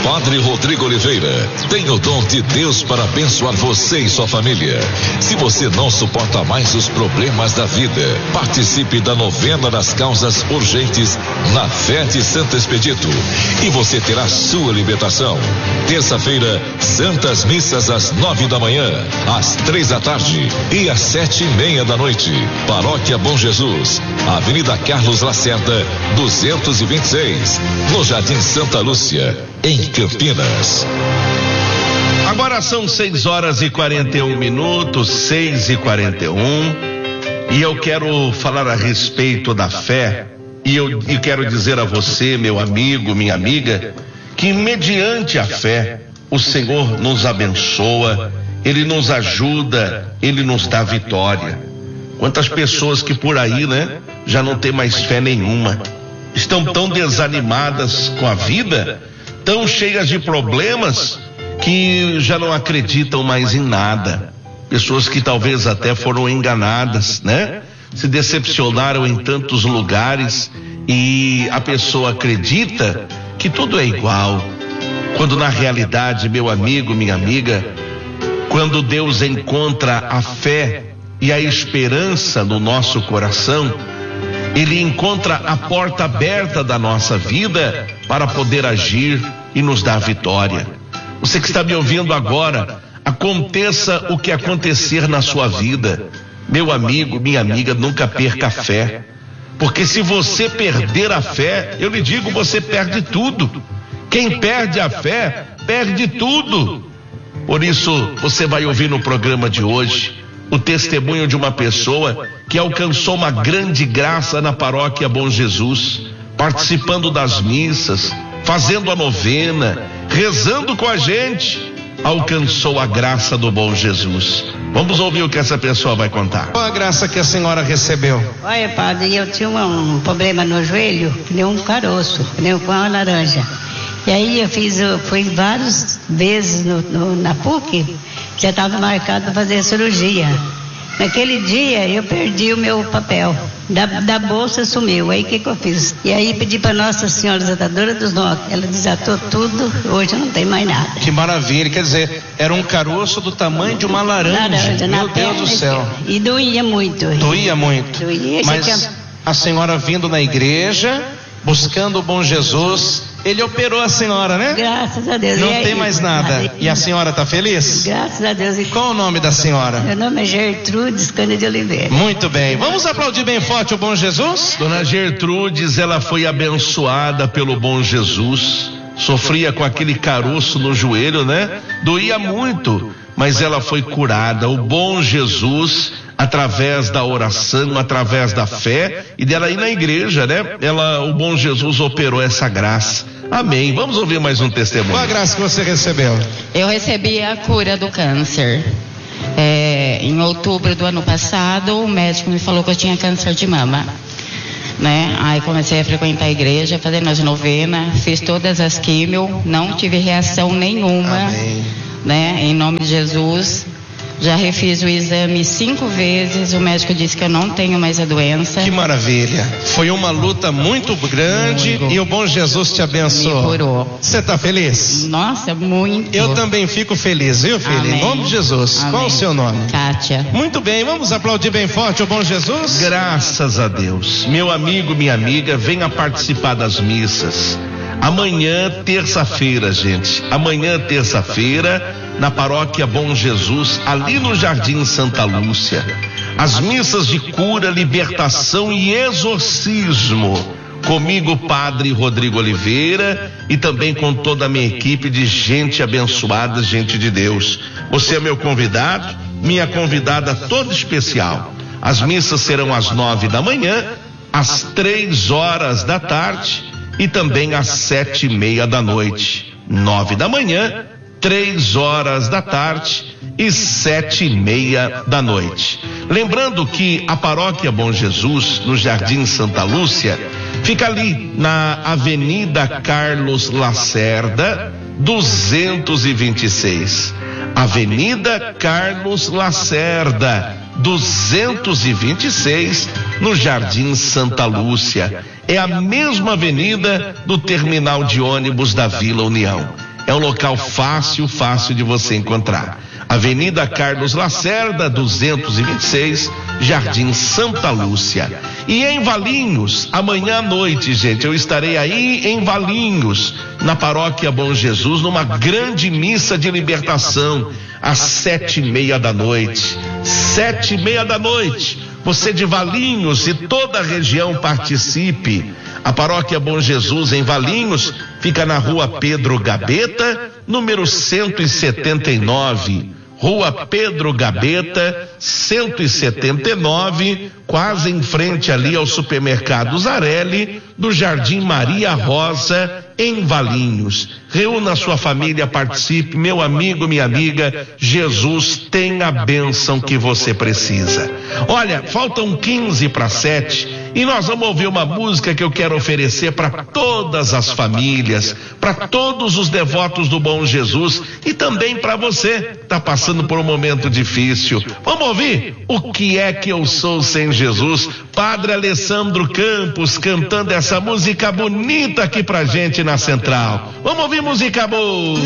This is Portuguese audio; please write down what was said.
Padre Rodrigo Oliveira tem o dom de Deus para abençoar você e sua família. Se você não suporta mais os problemas da vida, participe da novena das causas urgentes na fé de Santo Expedito e você terá sua libertação. Terça-feira, Santas Missas às 9 da manhã, às 3 da tarde e às 7:30 da noite. Paróquia Bom Jesus, Avenida Carlos Lacerda, 226, no Jardim Santa Lúcia, em Campinas. Agora são 6h41, 6h41, e eu quero falar a respeito da fé, e eu quero dizer a você, meu amigo, minha amiga, que mediante a fé, o Senhor nos abençoa, Ele nos ajuda, Ele nos dá vitória. Quantas pessoas que por aí, já não tem mais fé nenhuma, estão tão desanimadas com a vida, tão cheias de problemas, que já não acreditam mais em nada. Pessoas que talvez até foram enganadas, se decepcionaram em tantos lugares, e a pessoa acredita que tudo é igual, quando na realidade, meu amigo, minha amiga, quando Deus encontra a fé e a esperança no nosso coração, Ele encontra a porta aberta da nossa vida para poder agir e nos dar vitória. Você que está me ouvindo agora, aconteça o que acontecer na sua vida, meu amigo, minha amiga, nunca perca a fé, porque se você perder a fé, eu lhe digo, você perde tudo. Quem perde a fé, perde tudo. Por isso, você vai ouvir no programa de hoje o testemunho de uma pessoa que alcançou uma grande graça na Paróquia Bom Jesus, participando das missas, fazendo a novena, rezando com a gente, alcançou a graça do Bom Jesus. Vamos ouvir o que essa pessoa vai contar. Qual a graça que a senhora recebeu? Olha, padre, eu tinha um problema no joelho, que nem um caroço, que nem uma laranja. E aí eu fui várias vezes na PUC, já estava marcado para fazer a cirurgia. Naquele dia eu perdi o meu papel, da bolsa sumiu. Aí o que eu fiz? E aí pedi para Nossa Senhora Desatadora dos Nós, ela desatou tudo, hoje não tem mais nada. Que maravilha, quer dizer, era um caroço do tamanho de uma laranja, meu Deus do céu. E doía muito. Doía muito. Doía. Mas a senhora vindo na igreja, buscando o Bom Jesus, Ele operou a senhora, né? Graças a Deus. Não tem mais nada. E a senhora está feliz? Graças a Deus. E qual o nome da senhora? Meu nome é Gertrudes Cândido de Oliveira. Muito bem. Vamos aplaudir bem forte o Bom Jesus? Dona Gertrudes, ela foi abençoada pelo Bom Jesus. Sofria com aquele caroço no joelho, Doía muito, mas ela foi curada. O Bom Jesus, através da oração, através da fé e dela ir na igreja, o Bom Jesus operou essa graça. Amém. Vamos ouvir mais um testemunho. Qual a graça que você recebeu? Eu recebi a cura do câncer. Em outubro do ano passado, o médico me falou que eu tinha câncer de mama. Aí comecei a frequentar a igreja, fazendo as novenas, fiz todas as químio, não tive reação nenhuma. Amém. Em nome de Jesus. Já refiz o exame 5 vezes, o médico disse que eu não tenho mais a doença. Que maravilha. Foi uma luta muito grande e o Bom Jesus te abençoou. Me curou. Você está feliz? Nossa, muito. Eu também fico feliz, viu, filha? Amém. Em nome de Jesus. Amém. Qual o seu nome? Kátia. Muito bem, vamos aplaudir bem forte o Bom Jesus? Graças a Deus. Meu amigo, minha amiga, venha participar das missas. Amanhã, terça-feira, gente. Amanhã, terça-feira, na Paróquia Bom Jesus, ali no Jardim Santa Lúcia. As missas de cura, libertação e exorcismo. Comigo, Padre Rodrigo Oliveira, e também com toda a minha equipe de gente abençoada, gente de Deus. Você é meu convidado, minha convidada toda especial. As missas serão às 9 da manhã, às 3 horas da tarde e também às 7:30 da noite. 9 da manhã, 3 horas da tarde e 7:30 da noite. Lembrando que a Paróquia Bom Jesus, no Jardim Santa Lúcia, fica ali na Avenida Carlos Lacerda, 226. Avenida Carlos Lacerda, 226, no Jardim Santa Lúcia. É a mesma avenida do terminal de ônibus da Vila União. É um local fácil de você encontrar. Avenida Carlos Lacerda, 226, Jardim Santa Lúcia. E em Valinhos, amanhã à noite, gente, eu estarei aí em Valinhos, na Paróquia Bom Jesus, numa grande missa de libertação, às 7:30 da noite. 7:30 da noite. Você de Valinhos e toda a região participe. A Paróquia Bom Jesus em Valinhos fica na Rua Pedro Gabeta, número 179. Rua Pedro Gabeta, 179, quase em frente ali ao supermercado Zarelli, do Jardim Maria Rosa, em Valinhos. Reúna a sua família, participe, meu amigo, minha amiga. Jesus tem a bênção que você precisa. Olha, faltam 15 para 7 e nós vamos ouvir uma música que eu quero oferecer para todas as famílias, para todos os devotos do Bom Jesus e também para você que está passando por um momento difícil. Vamos ouvir O Que É Que Eu Sou Sem Jesus? Padre Alessandro Campos cantando essa música bonita aqui pra gente na Central. Vamos ouvir música boa.